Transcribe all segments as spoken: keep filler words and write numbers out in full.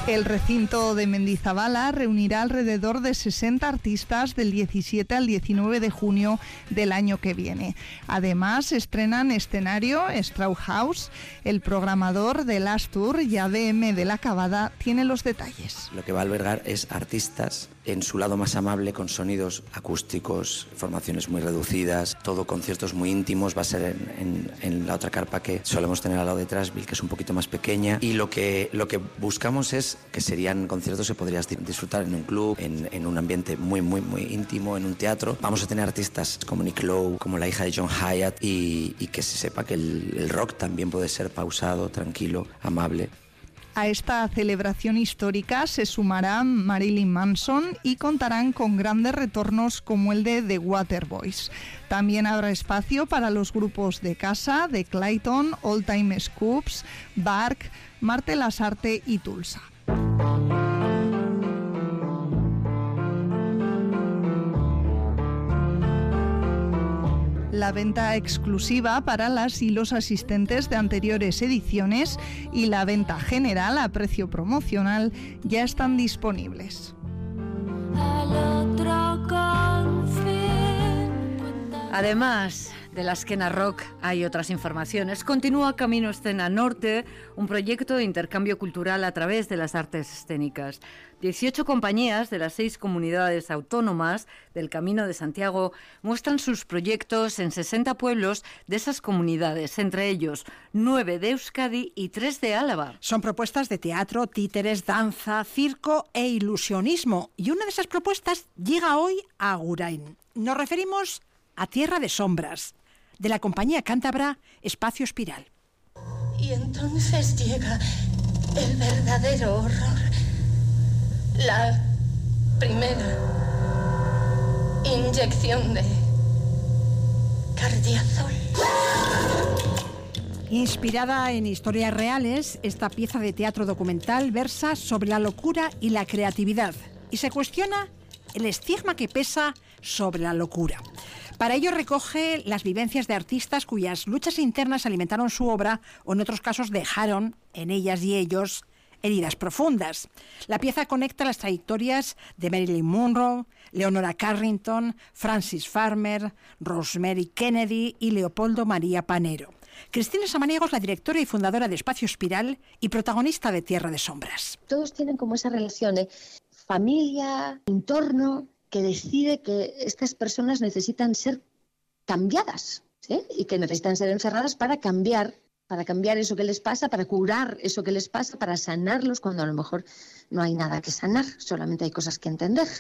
El recinto de Mendizabala reunirá alrededor de sesenta artistas del diecisiete al diecinueve de junio del año que viene. Además, estrenan escenario Strauhaus. El programador del Astur y A D M de la Cavada tiene los detalles. Lo que va a albergar es artistas en su lado más amable, con sonidos acústicos, formaciones muy reducidas, todo conciertos muy íntimos. Va a ser en, en, en la otra carpa que solemos tener al lado de Trashville, que es un poquito más pequeña. Y lo que, lo que buscamos es que serían conciertos que podrías disfrutar en un club, en, en un ambiente muy, muy, muy íntimo, en un teatro. Vamos a tener artistas como Nick Lowe, como la hija de John Hyatt, y, y que se sepa que el, el rock también puede ser pausado, tranquilo, amable. A esta celebración histórica se sumará Marilyn Manson y contarán con grandes retornos como el de The Waterboys. También habrá espacio para los grupos de casa, de Clayton, All Time Scoops, Bark, Marte Lasarte y Tulsa. La venta exclusiva para las y los asistentes de anteriores ediciones y la venta general a precio promocional ya están disponibles. Además de la Esquena Rock, hay otras informaciones. Continúa Camino Escena Norte, un proyecto de intercambio cultural a través de las artes escénicas. dieciocho compañías de las seis comunidades autónomas del Camino de Santiago muestran sus proyectos en sesenta pueblos de esas comunidades, entre ellos nueve de Euskadi y tres de Álava. Son propuestas de teatro, títeres, danza, circo e ilusionismo. Y una de esas propuestas llega hoy a Agurain. Nos referimos a Tierra de Sombras, de la compañía cántabra Espacio Espiral. Y entonces llega el verdadero horror. La primera inyección de cardiazol. Inspirada en historias reales, esta pieza de teatro documental versa sobre la locura y la creatividad y se cuestiona el estigma que pesa sobre la locura. Para ello recoge las vivencias de artistas cuyas luchas internas alimentaron su obra o en otros casos dejaron en ellas y ellos heridas profundas. La pieza conecta las trayectorias de Marilyn Monroe, Leonora Carrington, Francis Farmer, Rosemary Kennedy y Leopoldo María Panero. Cristina Samaniego es la directora y fundadora de Espacio Espiral y protagonista de Tierra de Sombras. Todos tienen como esa relación de familia, entorno, que decide que estas personas necesitan ser cambiadas, ¿sí? Y que necesitan ser encerradas para cambiar, para cambiar eso que les pasa, para curar eso que les pasa, para sanarlos cuando a lo mejor no hay nada que sanar, solamente hay cosas que entender.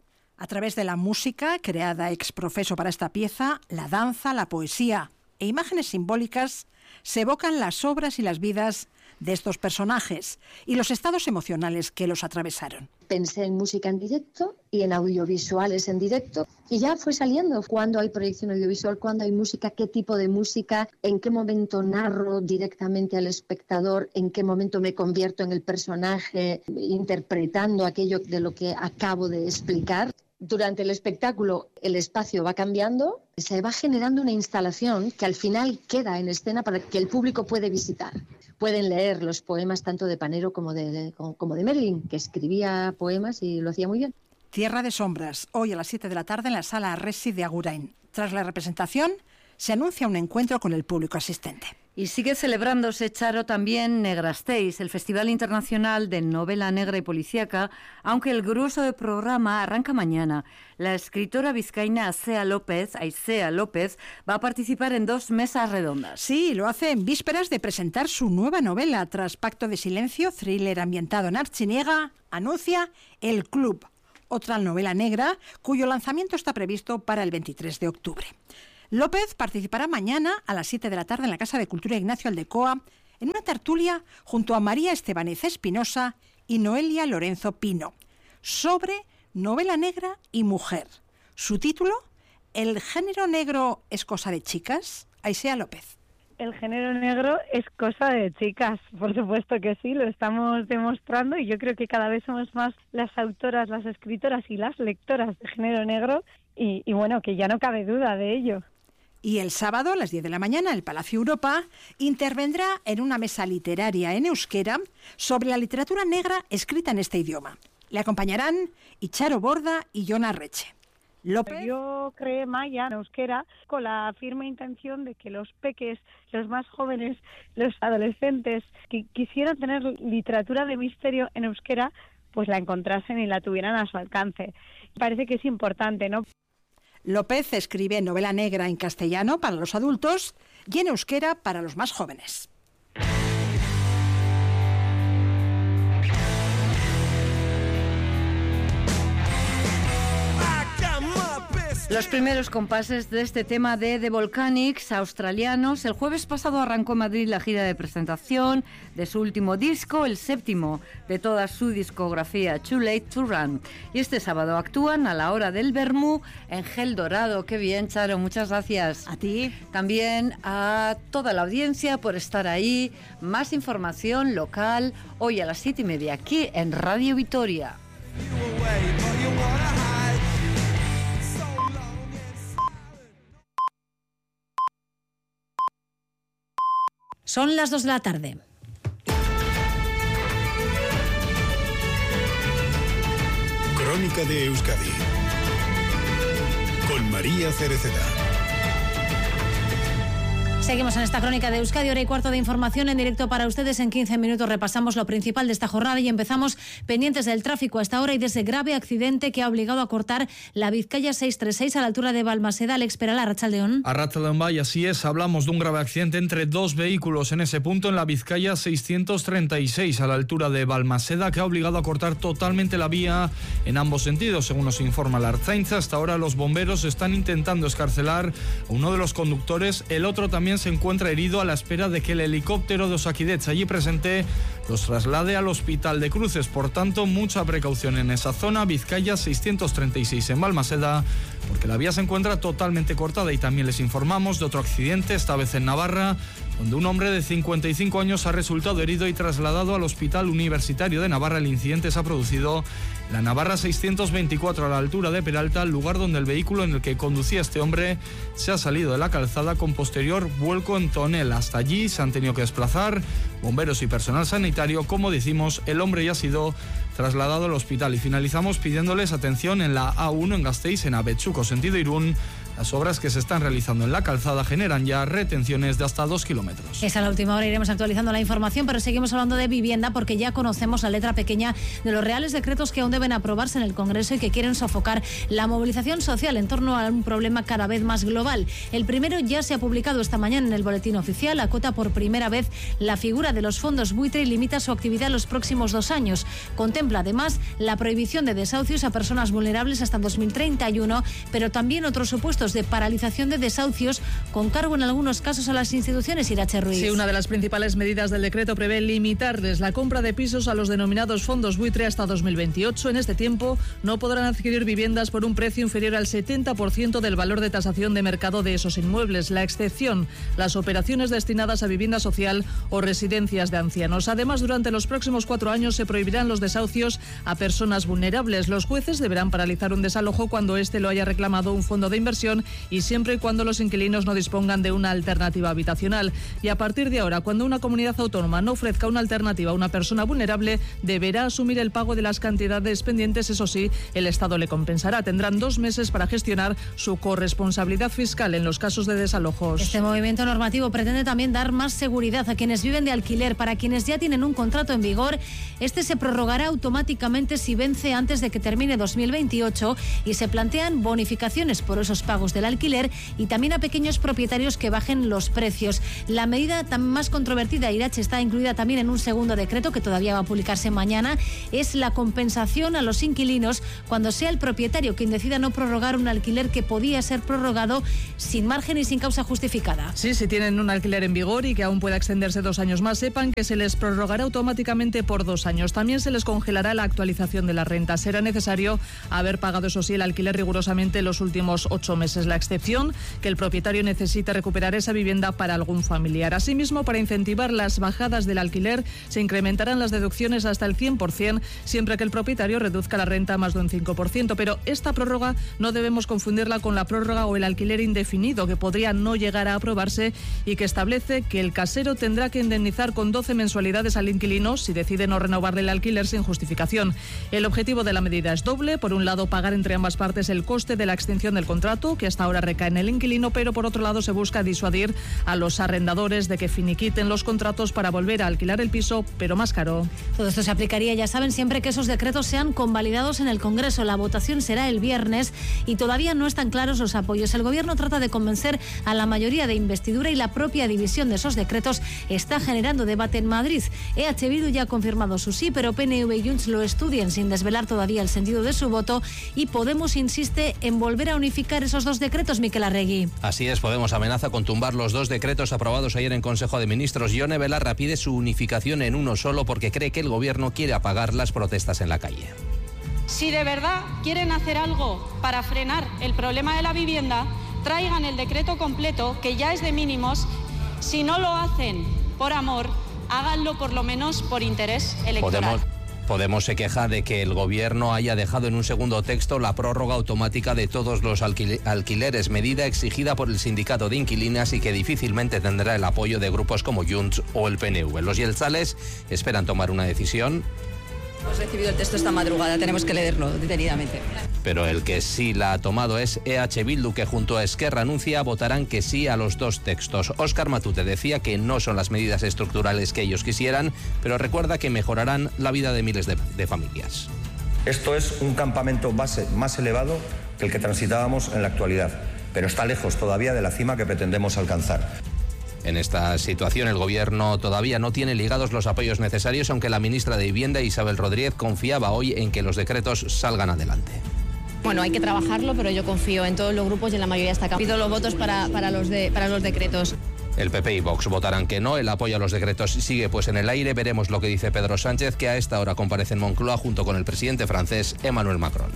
A través de la música, creada ex profeso para esta pieza, la danza, la poesía e imágenes simbólicas, se evocan las obras y las vidas de estos personajes y los estados emocionales que los atravesaron. Pensé en música en directo y en audiovisuales en directo y ya fue saliendo cuándo hay proyección audiovisual, cuándo hay música, qué tipo de música, en qué momento narro directamente al espectador, en qué momento me convierto en el personaje interpretando aquello de lo que acabo de explicar. Durante el espectáculo el espacio va cambiando, se va generando una instalación que al final queda en escena para que el público puede visitar. Pueden leer los poemas tanto de Panero como de, como de Marilyn, que escribía poemas y lo hacía muy bien. Tierra de Sombras, hoy a las siete de la tarde en la Sala Arresi de Agurain. Tras la representación, se anuncia un encuentro con el público asistente. Y sigue celebrándose, Charo, también Negrasteis, el Festival Internacional de Novela Negra y Policíaca, aunque el grueso del programa arranca mañana. La escritora vizcaína Aisea López, Aisea López va a participar en dos mesas redondas. Sí, lo hace en vísperas de presentar su nueva novela. Tras Pacto de Silencio, thriller ambientado en Artziniega, anuncia El Club, otra novela negra cuyo lanzamiento está previsto para el veintitrés de octubre. López participará mañana a las siete de la tarde en la Casa de Cultura Ignacio Aldecoa en una tertulia junto a María Estebanez Espinosa y Noelia Lorenzo Pino sobre novela negra y mujer. Su título, ¿El género negro es cosa de chicas? Aisea López. El género negro es cosa de chicas, por supuesto que sí, lo estamos demostrando y yo creo que cada vez somos más las autoras, las escritoras y las lectoras de género negro y, y bueno, que ya no cabe duda de ello. Y el sábado, a las diez de la mañana, el Palacio Europa intervendrá en una mesa literaria en euskera sobre la literatura negra escrita en este idioma. Le acompañarán Icharo Borda y Jon Arretxe. López. Yo creé Maya en euskera con la firme intención de que los peques, los más jóvenes, los adolescentes que quisieran tener literatura de misterio en euskera, pues la encontrasen y la tuvieran a su alcance. Parece que es importante, ¿no? López escribe novela negra en castellano para los adultos y en euskera para los más jóvenes. Los primeros compases de este tema de The Volcanics, australianos. El jueves pasado arrancó en Madrid la gira de presentación de su último disco, el séptimo de toda su discografía, Too Late to Run. Y este sábado actúan a la hora del vermú en Gel Dorado. Qué bien, Charo, muchas gracias. A ti. También a toda la audiencia por estar ahí. Más información local hoy a las siete y media aquí en Radio Vitoria. Son las dos de la tarde. Crónica de Euskadi con María Cereceda. Seguimos en esta crónica de Euskadi, hora y cuarto de información en directo para ustedes. En quince minutos repasamos lo principal de esta jornada y empezamos pendientes del tráfico hasta ahora y de ese grave accidente que ha obligado a cortar la Vizcaya seiscientos treinta y seis a la altura de Balmaseda. Alex Peral, Arratsaldeón. Arratsaldeón, vaya, así es. Hablamos de un grave accidente entre dos vehículos en ese punto en la Vizcaya seiscientos treinta y seis a la altura de Balmaseda, que ha obligado a cortar totalmente la vía en ambos sentidos. Según nos informa la Ertzaintza, hasta ahora los bomberos están intentando excarcelar a uno de los conductores. El otro también se encuentra herido a la espera de que el helicóptero de Osakidetza allí presente los traslade al hospital de Cruces. Por tanto, mucha precaución en esa zona. Vizcaya seiscientos treinta y seis en Balmaseda, porque la vía se encuentra totalmente cortada. Y también les informamos de otro accidente, esta vez en Navarra, donde un hombre de cincuenta y cinco años ha resultado herido y trasladado al Hospital Universitario de Navarra. El incidente se ha producido en la Navarra seiscientos veinticuatro a la altura de Peralta, lugar donde el vehículo en el que conducía este hombre se ha salido de la calzada con posterior vuelco en tonel. Hasta allí se han tenido que desplazar bomberos y personal sanitario. Como decimos, el hombre ya ha sido trasladado al hospital. Y finalizamos pidiéndoles atención en la A uno en Gasteiz, en Abetxuko, sentido Irún. Las obras que se están realizando en la calzada generan ya retenciones de hasta dos kilómetros. Es a la última hora, iremos actualizando la información, pero seguimos hablando de vivienda porque ya conocemos la letra pequeña de los reales decretos que aún deben aprobarse en el Congreso y que quieren sofocar la movilización social en torno a un problema cada vez más global. El primero ya se ha publicado esta mañana en el Boletín Oficial. Acota por primera vez la figura de los fondos buitre y limita su actividad los próximos dos años. Contempla además la prohibición de desahucios a personas vulnerables hasta dos mil treinta y uno, pero también otros supuestos de paralización de desahucios con cargo en algunos casos a las instituciones. Irache Ruiz. Sí, una de las principales medidas del decreto prevé limitarles la compra de pisos a los denominados fondos buitre hasta dos mil veintiocho. En este tiempo no podrán adquirir viviendas por un precio inferior al setenta por ciento del valor de tasación de mercado de esos inmuebles. La excepción, las operaciones destinadas a vivienda social o residencias de ancianos. Además, durante los próximos cuatro años se prohibirán los desahucios a personas vulnerables. Los jueces deberán paralizar un desalojo cuando éste lo haya reclamado un fondo de inversión y siempre y cuando los inquilinos no dispongan de una alternativa habitacional. Y a partir de ahora, cuando una comunidad autónoma no ofrezca una alternativa a una persona vulnerable, deberá asumir el pago de las cantidades pendientes. Eso sí, el Estado le compensará. Tendrán dos meses para gestionar su corresponsabilidad fiscal en los casos de desalojos. Este movimiento normativo pretende también dar más seguridad a quienes viven de alquiler. Para quienes ya tienen un contrato en vigor, este se prorrogará automáticamente si vence antes de que termine dos mil veintiocho y se plantean bonificaciones por esos pagos del alquiler y también a pequeños propietarios que bajen los precios. La medida más controvertida, Irache, está incluida también en un segundo decreto que todavía va a publicarse mañana. Es la compensación a los inquilinos cuando sea el propietario quien decida no prorrogar un alquiler que podía ser prorrogado sin margen y sin causa justificada. Sí, si tienen un alquiler en vigor y que aún pueda extenderse dos años más, sepan que se les prorrogará automáticamente por dos años. También se les congelará la actualización de la renta. Será necesario haber pagado, eso sí, el alquiler rigurosamente los últimos ocho meses. meses. Es la excepción que el propietario necesita recuperar esa vivienda para algún familiar. Asimismo, para incentivar las bajadas del alquiler, se incrementarán las deducciones hasta el cien por ciento, siempre que el propietario reduzca la renta más de un cinco por ciento. Pero esta prórroga no debemos confundirla con la prórroga o el alquiler indefinido, que podría no llegar a aprobarse y que establece que el casero tendrá que indemnizar con doce mensualidades al inquilino si decide no renovarle el alquiler sin justificación. El objetivo de la medida es doble. Por un lado, pagar entre ambas partes el coste de la extinción del contrato, que hasta ahora recae en el inquilino, pero por otro lado se busca disuadir a los arrendadores de que finiquiten los contratos para volver a alquilar el piso, pero más caro. Todo esto se aplicaría, ya saben, siempre que esos decretos sean convalidados en el Congreso. La votación será el viernes y todavía no están claros los apoyos. El Gobierno trata de convencer a la mayoría de investidura y la propia división de esos decretos está generando debate en Madrid. E H Bildu ya ha confirmado su sí, pero P N V y Junts lo estudian sin desvelar todavía el sentido de su voto, y Podemos insiste en volver a unificar esos dos decretos, Miquel Arregui. Así es, Podemos amenaza con tumbar los dos decretos aprobados ayer en Consejo de Ministros. Ione Belarra pide su unificación en uno solo porque cree que el Gobierno quiere apagar las protestas en la calle. Si de verdad quieren hacer algo para frenar el problema de la vivienda, traigan el decreto completo, que ya es de mínimos. Si no lo hacen por amor, háganlo por lo menos por interés electoral. Podemos... Podemos se queja de que el Gobierno haya dejado en un segundo texto la prórroga automática de todos los alquil- alquileres, medida exigida por el sindicato de inquilinas y que difícilmente tendrá el apoyo de grupos como Junts o el P N V. Los yeltzales esperan tomar una decisión. Hemos recibido el texto esta madrugada, tenemos que leerlo detenidamente. Pero el que sí la ha tomado es E H Bildu, que junto a Esquerra anuncia votarán que sí a los dos textos. Óscar Matute decía que no son las medidas estructurales que ellos quisieran, pero recuerda que mejorarán la vida de miles de, de familias. Esto es un campamento base más elevado que el que transitábamos en la actualidad, pero está lejos todavía de la cima que pretendemos alcanzar. En esta situación, el Gobierno todavía no tiene ligados los apoyos necesarios, aunque la ministra de Vivienda, Isabel Rodríguez, confiaba hoy en que los decretos salgan adelante. Bueno, hay que trabajarlo, pero yo confío en todos los grupos y en la mayoría está acá. Pido los votos para, para, los, de, para los decretos. El P P y Vox votarán que no. El apoyo a los decretos sigue pues en el aire. Veremos lo que dice Pedro Sánchez, que a esta hora comparece en Moncloa junto con el presidente francés Emmanuel Macron.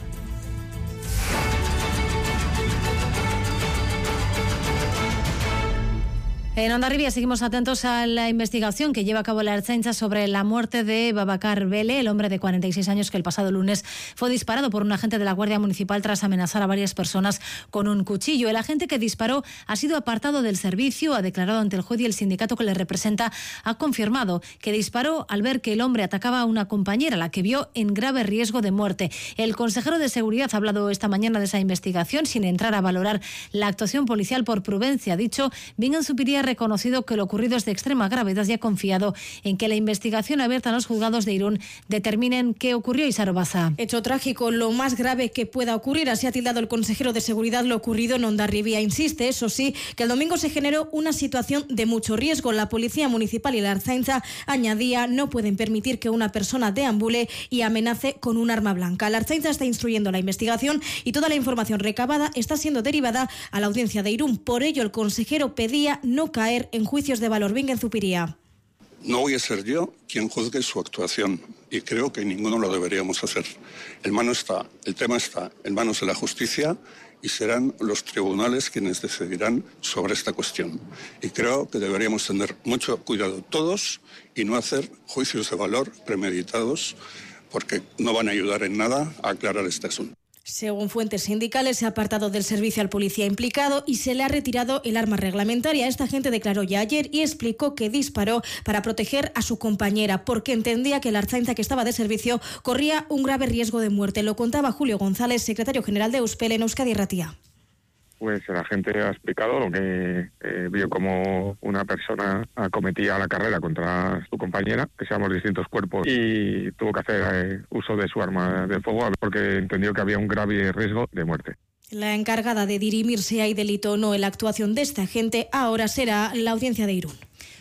En Hondarribia seguimos atentos a la investigación que lleva a cabo la Ertzaintza sobre la muerte de Babacar Bele, el hombre de cuarenta y seis años que el pasado lunes fue disparado por un agente de la Guardia Municipal tras amenazar a varias personas con un cuchillo. El agente que disparó ha sido apartado del servicio, ha declarado ante el juez, y el sindicato que le representa ha confirmado que disparó al ver que el hombre atacaba a una compañera, la que vio en grave riesgo de muerte. El consejero de Seguridad ha hablado esta mañana de esa investigación sin entrar a valorar la actuación policial por prudencia. Ha dicho, Vingan Zupiria ha reconocido que lo ocurrido es de extrema gravedad y ha confiado en que la investigación abierta en los juzgados de Irún determinen qué ocurrió. Isaro Baza. Hecho trágico, lo más grave que pueda ocurrir. Así ha tildado el consejero de Seguridad lo ocurrido en Hondarribia. Insiste, eso sí, que el domingo se generó una situación de mucho riesgo. La Policía Municipal y la Ertzaintza, añadía, no pueden permitir que una persona deambule y amenace con un arma blanca. La Ertzaintza está instruyendo la investigación y toda la información recabada está siendo derivada a la audiencia de Irún. Por ello, el consejero pedía no caer en juicios de valor. Vingan Zupiria. No voy a ser yo quien juzgue su actuación y creo que ninguno lo deberíamos hacer. El, mano está, el tema está en manos de la justicia y serán los tribunales quienes decidirán sobre esta cuestión. Y creo que deberíamos tener mucho cuidado todos y no hacer juicios de valor premeditados, porque no van a ayudar en nada a aclarar este asunto. Según fuentes sindicales, se ha apartado del servicio al policía implicado y se le ha retirado el arma reglamentaria. Esta gente declaró ya ayer y explicó que disparó para proteger a su compañera, porque entendía que la Ertzaintza, que estaba de servicio, corría un grave riesgo de muerte. Lo contaba Julio González, secretario general de Euspel en Euskadi Irratia. Pues el agente ha explicado lo que eh, vio como una persona acometía la carrera contra su compañera, que seamos distintos cuerpos, y tuvo que hacer eh, uso de su arma de fuego porque entendió que había un grave riesgo de muerte. La encargada de dirimir si hay delito o no en la actuación de este agente ahora será la audiencia de Irún.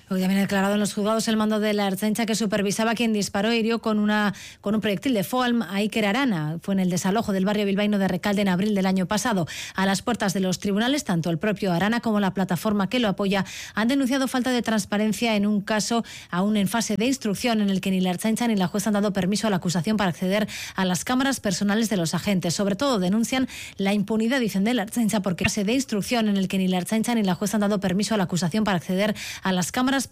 Hoy también ha declarado en los juzgados el mando de la Ertzaintza que supervisaba quien disparó e hirió con, una, con un proyectil de foam a Iker Arana. Fue en el desalojo del barrio bilbaíno de Recalde en abril del año pasado. A las puertas de los tribunales, tanto el propio Arana como la plataforma que lo apoya han denunciado falta de transparencia en un caso aún en fase de instrucción en el que ni la Ertzaintza ni la jueza han dado permiso a la acusación para acceder a las cámaras personales de los agentes. Sobre todo denuncian la impunidad, dicen, de la Ertzaintza porque en fase de instrucción en el que ni la Ertzaintza ni la jueza han dado permiso a la acusación para acceder a las cámaras